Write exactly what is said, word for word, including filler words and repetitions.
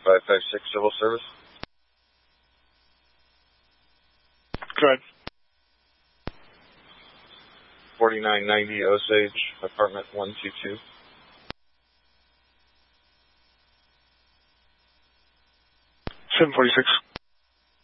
five five six Civil Service. Correct. forty-nine ninety Osage, apartment one two two. seven forty-six.